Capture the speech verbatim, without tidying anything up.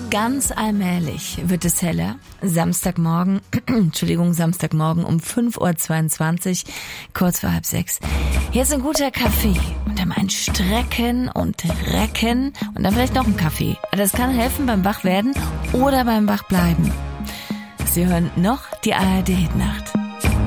Ganz allmählich wird es heller. Samstagmorgen, Entschuldigung, Samstagmorgen um fünf Uhr zweiundzwanzig, kurz vor halb sechs. Hier ist ein guter Kaffee und dann ein Strecken und Recken und dann vielleicht noch ein Kaffee. Das kann helfen beim Wachwerden oder beim Wachbleiben. Sie hören noch die A R D-Hitnacht.